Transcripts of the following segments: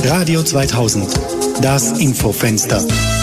Radio 2000, das Infofenster.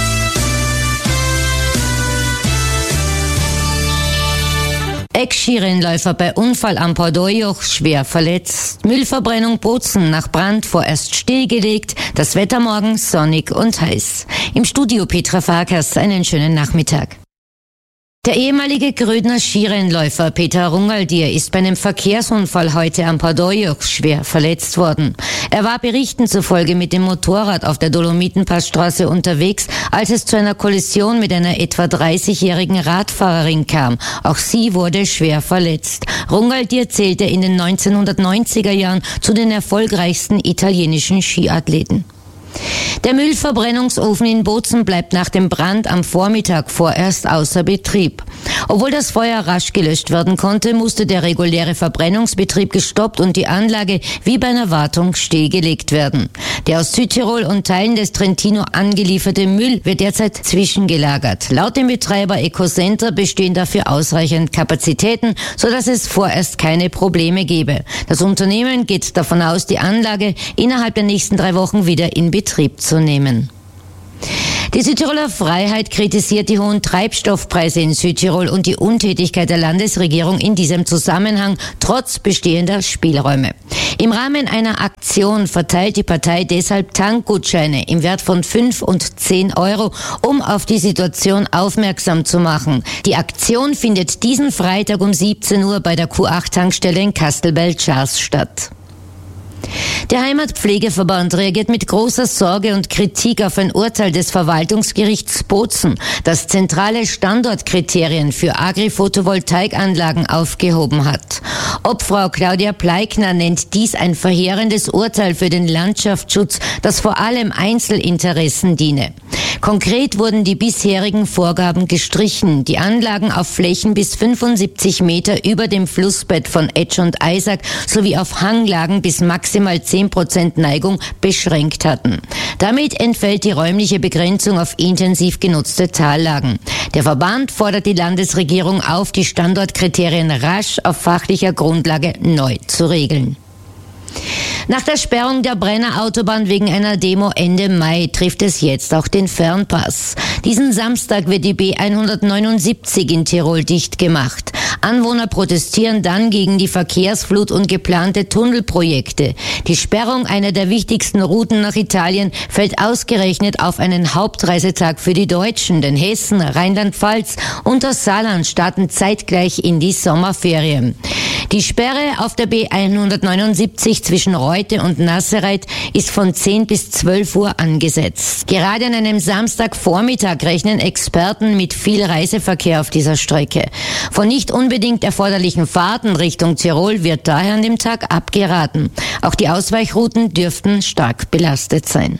Ex-Skirennläufer bei Unfall am Pordoi-Joch schwer verletzt. Müllverbrennung Bozen nach Brand vorerst stillgelegt. Das Wetter morgen sonnig und heiß. Im Studio Petra Farkas, einen schönen Nachmittag. Der ehemalige Grödner Skirennläufer Peter Rungaldier ist bei einem Verkehrsunfall heute am Pordoi-Joch schwer verletzt worden. Er war Berichten zufolge mit dem Motorrad auf der Dolomitenpassstraße unterwegs, als es zu einer Kollision mit einer etwa 30-jährigen Radfahrerin kam. Auch sie wurde schwer verletzt. Rungaldier zählte in den 1990er Jahren zu den erfolgreichsten italienischen Skiathleten. Der Müllverbrennungsofen in Bozen bleibt nach dem Brand am Vormittag vorerst außer Betrieb. Obwohl das Feuer rasch gelöscht werden konnte, musste der reguläre Verbrennungsbetrieb gestoppt und die Anlage wie bei einer Wartung stillgelegt werden. Der aus Südtirol und Teilen des Trentino angelieferte Müll wird derzeit zwischengelagert. Laut dem Betreiber Ecocenter bestehen dafür ausreichend Kapazitäten, sodass es vorerst keine Probleme gebe. Das Unternehmen geht davon aus, die Anlage innerhalb der nächsten 3 Wochen wieder in Betrieb zu nehmen. Die Südtiroler Freiheit kritisiert die hohen Treibstoffpreise in Südtirol und die Untätigkeit der Landesregierung in diesem Zusammenhang trotz bestehender Spielräume. Im Rahmen einer Aktion verteilt die Partei deshalb Tankgutscheine im Wert von 5 und 10 Euro, um auf die Situation aufmerksam zu machen. Die Aktion findet diesen Freitag um 17 Uhr bei der Q8-Tankstelle in Kastelbell-Schars statt. Der Heimatpflegeverband reagiert mit großer Sorge und Kritik auf ein Urteil des Verwaltungsgerichts Bozen, das zentrale Standortkriterien für Agri-Photovoltaikanlagen aufgehoben hat. Obfrau Claudia Pleikner nennt dies ein verheerendes Urteil für den Landschaftsschutz, das vor allem Einzelinteressen diene. Konkret wurden die bisherigen Vorgaben gestrichen. Die Anlagen auf Flächen bis 75 Meter über dem Flussbett von Etsch und Eisack sowie auf Hanglagen bis maximal 10% Neigung beschränkt hatten. Damit entfällt die räumliche Begrenzung auf intensiv genutzte Tallagen. Der Verband fordert die Landesregierung auf, die Standortkriterien rasch auf fachlicher Grundlage neu zu regeln. Nach der Sperrung der Brenner Autobahn wegen einer Demo Ende Mai trifft es jetzt auch den Fernpass. Diesen Samstag wird die B179 in Tirol dicht gemacht. Anwohner protestieren dann gegen die Verkehrsflut und geplante Tunnelprojekte. Die Sperrung einer der wichtigsten Routen nach Italien fällt ausgerechnet auf einen Hauptreisetag für die Deutschen, denn Hessen, Rheinland-Pfalz und das Saarland starten zeitgleich in die Sommerferien. Die Sperre auf der B179 zwischen Reute und Nassereit ist von 10 bis 12 Uhr angesetzt. Gerade an einem Samstagvormittag rechnen Experten mit viel Reiseverkehr auf dieser Strecke. Von nicht unbedingt erforderlichen Fahrten Richtung Tirol wird daher an dem Tag abgeraten. Auch die Ausweichrouten dürften stark belastet sein.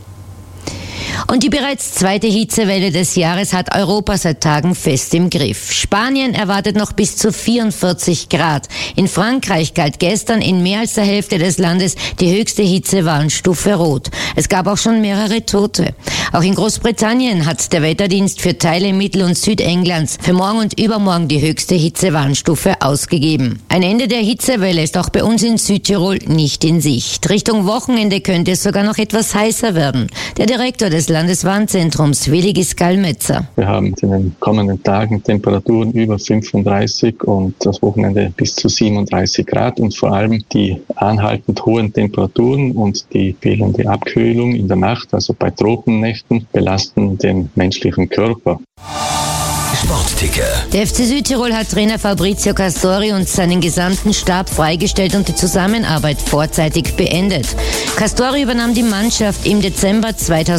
Und die bereits zweite Hitzewelle des Jahres hat Europa seit Tagen fest im Griff. Spanien erwartet noch bis zu 44 Grad. In Frankreich galt gestern in mehr als der Hälfte des Landes die höchste Hitzewarnstufe Rot. Es gab auch schon mehrere Tote. Auch in Großbritannien hat der Wetterdienst für Teile Mittel- und Südenglands für morgen und übermorgen die höchste Hitzewarnstufe ausgegeben. Ein Ende der Hitzewelle ist auch bei uns in Südtirol nicht in Sicht. Richtung Wochenende könnte es sogar noch etwas heißer werden. Der Direktor des Landeswarnzentrums, Willigis Gallmetzer. Wir haben in den kommenden Tagen Temperaturen über 35 und das Wochenende bis zu 37 Grad und vor allem die anhaltend hohen Temperaturen und die fehlende Abkühlung in der Nacht, also bei Tropennächten, belasten den menschlichen Körper. Sportticker. Der FC Südtirol hat Trainer Fabrizio Castori und seinen gesamten Stab freigestellt und die Zusammenarbeit vorzeitig beendet. Castori übernahm die Mannschaft im Dezember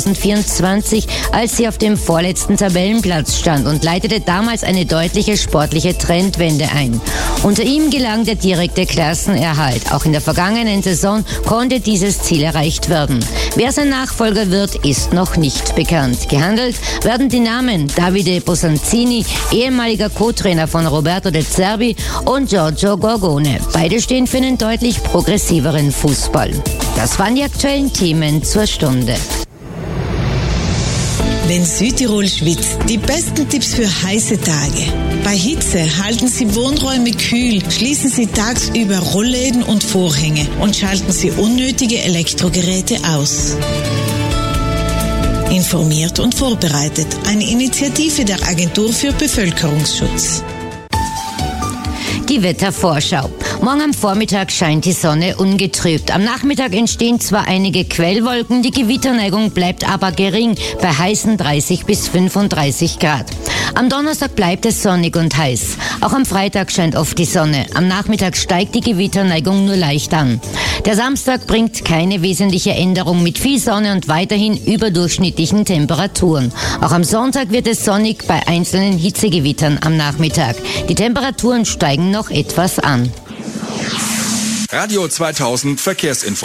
2024, als sie auf dem vorletzten Tabellenplatz stand und leitete damals eine deutliche sportliche Trendwende ein. Unter ihm gelang der direkte Klassenerhalt. Auch in der vergangenen Saison konnte dieses Ziel erreicht werden. Wer sein Nachfolger wird, ist noch nicht bekannt. Gehandelt werden die Namen Davide Bosanzini, ehemaliger Co-Trainer von Roberto De Zerbi, und Giorgio Gorgone. Beide stehen für einen deutlich progressiveren Fußball. Das waren die aktuellen Themen zur Stunde. Wenn Südtirol schwitzt, die besten Tipps für heiße Tage. Bei Hitze halten Sie Wohnräume kühl, schließen Sie tagsüber Rollläden und Vorhänge und schalten Sie unnötige Elektrogeräte aus. Informiert und vorbereitet. Eine Initiative der Agentur für Bevölkerungsschutz. Die Wettervorschau. Morgen am Vormittag scheint die Sonne ungetrübt. Am Nachmittag entstehen zwar einige Quellwolken, die Gewitterneigung bleibt aber gering bei heißen 30 bis 35 Grad. Am Donnerstag bleibt es sonnig und heiß. Auch am Freitag scheint oft die Sonne. Am Nachmittag steigt die Gewitterneigung nur leicht an. Der Samstag bringt keine wesentliche Änderung mit viel Sonne und weiterhin überdurchschnittlichen Temperaturen. Auch am Sonntag wird es sonnig bei einzelnen Hitzegewittern am Nachmittag. Die Temperaturen steigen noch etwas an. Radio 2000 Verkehrsinfo.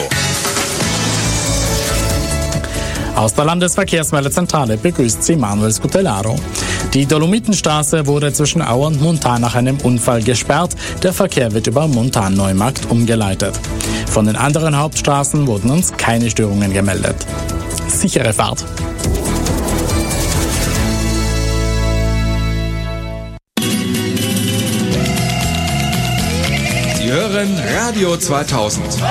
Aus der Landesverkehrsmeldezentrale begrüßt Sie Manuel Scutellaro. Die Dolomitenstraße wurde zwischen Auer und Montan nach einem Unfall gesperrt. Der Verkehr wird über Montan-Neumarkt umgeleitet. Von den anderen Hauptstraßen wurden uns keine Störungen gemeldet. Sichere Fahrt! Sie hören Radio 2000.